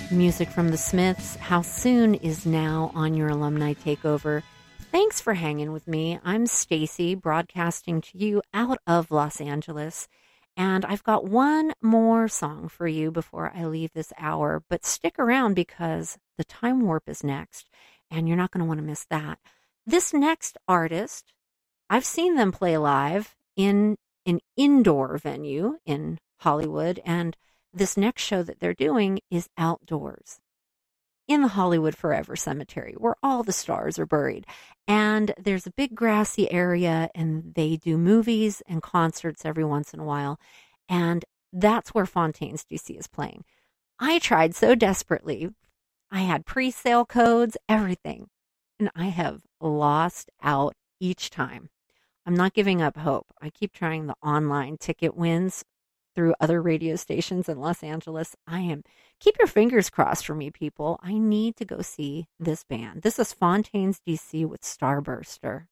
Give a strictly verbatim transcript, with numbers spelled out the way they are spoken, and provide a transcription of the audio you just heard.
Music from the Smiths, How Soon is now on your Alumni Takeover. Thanks for hanging with me. I'm Stacy, broadcasting to you out of Los Angeles. And I've got one more song for you before I leave this hour. But stick around because the Time Warp is next, and you're not going to want to miss that. This next artist, I've seen them play live in an indoor venue in Hollywood, and this next show that they're doing is outdoors in the Hollywood Forever Cemetery, where all the stars are buried. And there's a big grassy area, and they do movies and concerts every once in a while. And that's where Fontaines D C is playing. I tried so desperately. I had pre-sale codes, everything. And I have lost out each time. I'm not giving up hope. I keep trying the online ticket wins through other radio stations in Los Angeles. I am, keep your fingers crossed for me, people. I need to go see this band. This is Fontaines D C with Starburster.